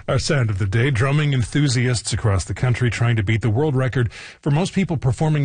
Our sound of the day, drumming enthusiasts across the country trying to beat the world record for most people performing